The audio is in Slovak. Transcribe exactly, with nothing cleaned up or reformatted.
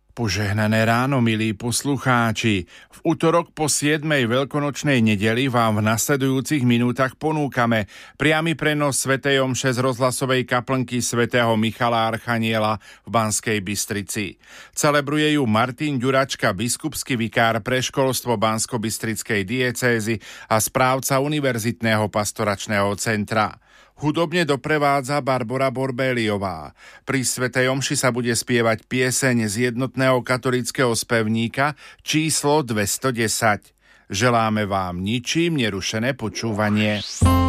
Požehnané ráno, milí poslucháči. V utorok po siedmej veľkonočnej nedeli vám v nasledujúcich minútach ponúkame priamy prenos svätej omše z rozhlasovej kaplnky svätého Michala Archaniela v Banskej Bystrici. Celebruje ju Martin Ďuračka, biskupský vikár pre školstvo Banskobystrickej diecézy a správca Univerzitného pastoračného centra. Hudobne doprevádza Barbora Borbéliová. Pri svätej omši sa bude spievať pieseň z jednotného katolického spevníka číslo dvestodesať. Želáme vám ničím nerušené počúvanie.